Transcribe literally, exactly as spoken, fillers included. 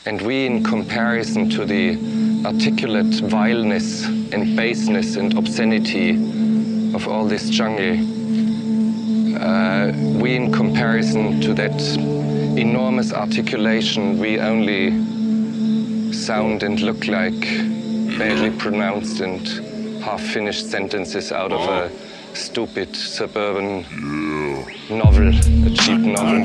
And we, in comparison to the articulate vileness and baseness and obscenity of all this jungle, uh, we, in comparison to that enormous articulation, we only sound and look like badly pronounced and half-finished sentences out of a stupid suburban novel, a cheap novel.